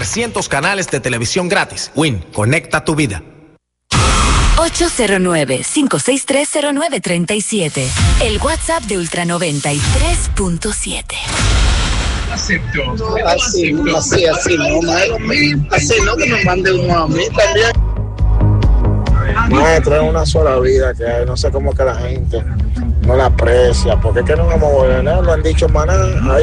300 canales de televisión gratis. Win, conecta tu vida. 809-5630937. El WhatsApp de Ultra 93.7. Así, no, Maelo. Así no, que me mande uno a mí también. Maestro, es una sola vida que hay. No sé cómo que la gente no la aprecia. Porque es que no vamos a volver, ¿no? Lo han dicho maná.